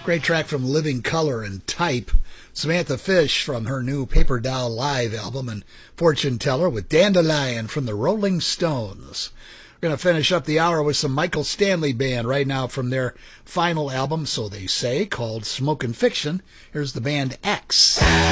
Great track from Living Color and Type. Samantha Fish from her new Paper Doll Live album, and Fortune Teller with Dandelion from the Rolling Stones. We're going to finish up the hour with some Michael Stanley Band right now from their final album, So They Say, called Smokin' Fiction. Here's the band X.